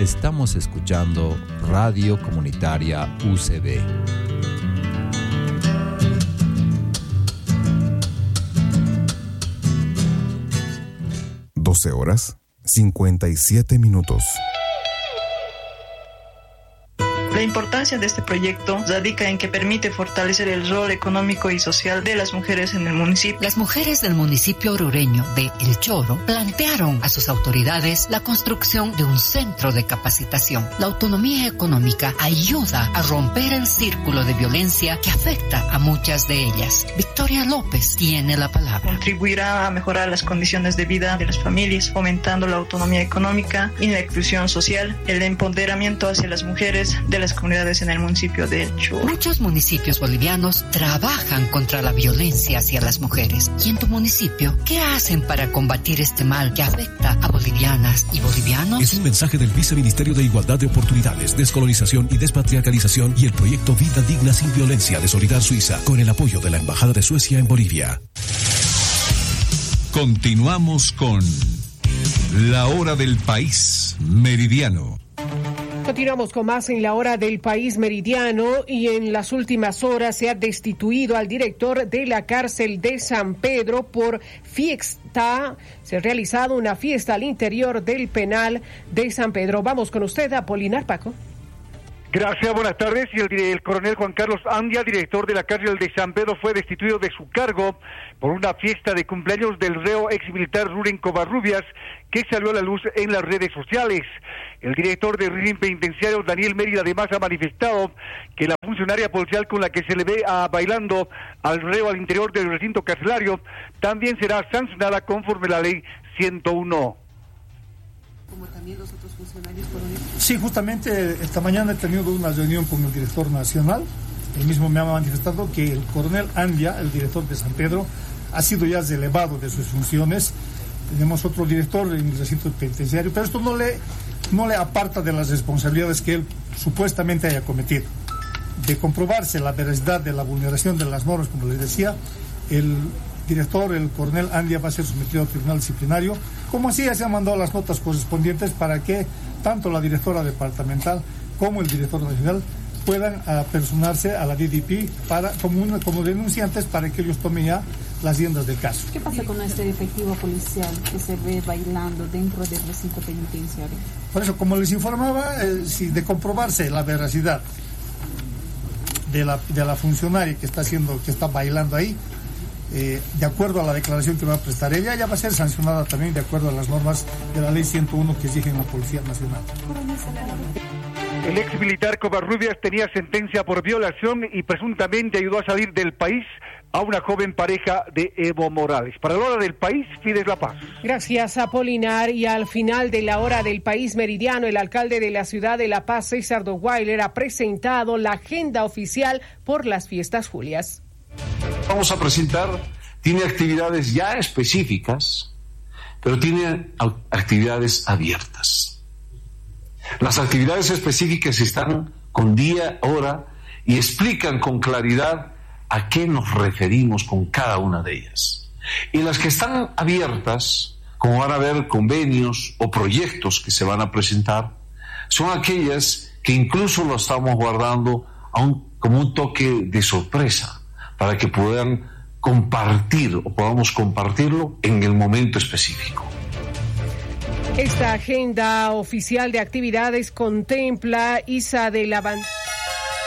Estamos escuchando Radio Comunitaria UCB. Horas 57 minutos. La importancia de este proyecto radica en que permite fortalecer el rol económico y social de las mujeres en el municipio. Las mujeres del municipio orureño de El Choro plantearon a sus autoridades la construcción de un centro de capacitación. La autonomía económica ayuda a romper el círculo de violencia que afecta a muchas de ellas. Victoria López tiene la palabra. Contribuirá a mejorar las condiciones de vida de las familias, fomentando la autonomía económica y la inclusión social, el empoderamiento hacia las mujeres de las comunidades en el municipio de El Choro. Muchos municipios bolivianos trabajan contra la violencia hacia las mujeres. ¿Y en tu municipio qué hacen para combatir este mal que afecta a bolivianas y bolivianos? Es un mensaje del Viceministerio de Igualdad de Oportunidades, Descolonización y Despatriarcalización y el proyecto Vida Digna Sin Violencia de Solidar Suiza, con el apoyo de la Embajada de Suecia en Bolivia. Continuamos con La Hora del País Meridiano. Continuamos con más en La Hora del País Meridiano, y en las últimas horas se ha destituido al director de la cárcel de San Pedro por fiesta. Se ha realizado una fiesta al interior del penal de San Pedro. Vamos con usted, Apolinar Paco. Gracias, buenas tardes. Y el coronel Juan Carlos Andia, director de la cárcel de San Pedro, fue destituido de su cargo por una fiesta de cumpleaños del reo exmilitar Ruren Covarrubias, que salió a la luz en las redes sociales. El director del régimen penitenciario, Daniel Mérida, además ha manifestado que la funcionaria policial con la que se le ve bailando al reo al interior del recinto carcelario también será sancionada conforme la ley 101. Como también los otros funcionarios coroneles. Sí, justamente esta mañana he tenido una reunión con el director nacional. Él mismo me ha manifestado que el coronel Andia, el director de San Pedro, ha sido ya relevado de sus funciones. Tenemos otro director en el recinto penitenciario, pero esto no le aparta de las responsabilidades que él supuestamente haya cometido. De comprobarse la veracidad de la vulneración de las normas, como les decía, el director, el coronel Andia, va a ser sometido al tribunal disciplinario, como así ya se han mandado las notas correspondientes para que tanto la directora departamental como el director nacional puedan apersonarse a la DDP como denunciantes para que ellos tomen ya las riendas del caso. ¿Qué pasa con este efectivo policial que se ve bailando dentro del recinto penitenciario? Por eso, como les informaba, si de comprobarse la veracidad de la funcionaria que está bailando ahí, de acuerdo a la declaración que va a prestar ella, ya va a ser sancionada también de acuerdo a las normas de la ley 101 que exigen la Policía Nacional. El ex militar Covarrubias tenía sentencia por violación y presuntamente ayudó a salir del país a una joven pareja de Evo Morales. Para la Hora del País, Fides La Paz. Gracias, Apolinar. Y al final de la Hora del País Meridiano, el alcalde de la ciudad de La Paz, César Doguailer, ha presentado la agenda oficial por las fiestas Julias. Vamos a presentar, tiene actividades ya específicas, pero tiene actividades abiertas. Las actividades específicas están con día, hora, y explican con claridad a qué nos referimos con cada una de ellas. Y las que están abiertas, como van a ver convenios o proyectos que se van a presentar, son aquellas que incluso lo estamos guardando como un toque de sorpresa, para que puedan compartir o podamos compartirlo en el momento específico. Esta agenda oficial de actividades contempla Isa de la Bandera.